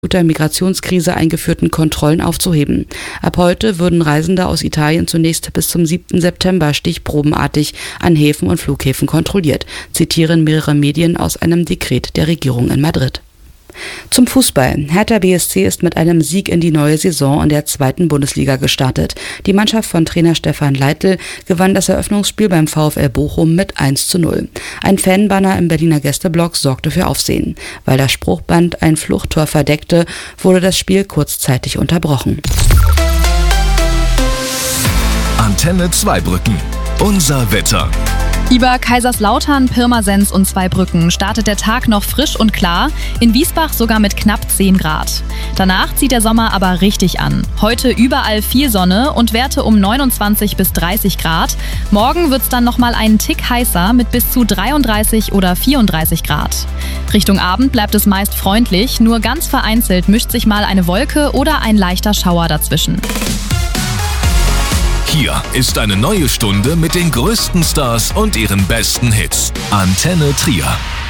der Migrationskrise eingeführten Kontrollen aufzuheben. Ab heute würden Reisende aus Italien zunächst bis zum 7. September stichprobenartig an Häfen und Flughäfen kontrolliert, zitieren mehrere Medien aus einem Dekret der Regierung in Madrid. Zum Fußball. Hertha BSC ist mit einem Sieg in die neue Saison in der 2. Bundesliga gestartet. Die Mannschaft von Trainer Stefan Leitl gewann das Eröffnungsspiel beim VfL Bochum mit 1:0. Ein Fanbanner im Berliner Gästeblock sorgte für Aufsehen. Weil das Spruchband ein Fluchttor verdeckte, wurde das Spiel kurzzeitig unterbrochen. Antenne Zweibrücken. Unser Wetter. Über Kaiserslautern, Pirmasens und Zweibrücken startet der Tag noch frisch und klar, in Wiesbach sogar mit knapp 10 Grad. Danach zieht der Sommer aber richtig an. Heute überall viel Sonne und Werte um 29 bis 30 Grad. Morgen wird's dann nochmal einen Tick heißer mit bis zu 33 oder 34 Grad. Richtung Abend bleibt es meist freundlich, nur ganz vereinzelt mischt sich mal eine Wolke oder ein leichter Schauer dazwischen. Hier ist eine neue Stunde mit den größten Stars und ihren besten Hits. Antenne Trier.